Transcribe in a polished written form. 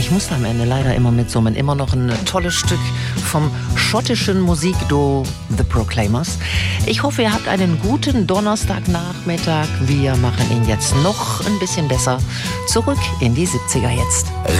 Ich musste am Ende leider immer mitsummen. Immer noch ein tolles Stück vom schottischen Musikduo The Proclaimers. Ich hoffe, ihr habt einen guten Donnerstagnachmittag. Wir machen ihn jetzt noch ein bisschen besser. Zurück in die 70er jetzt.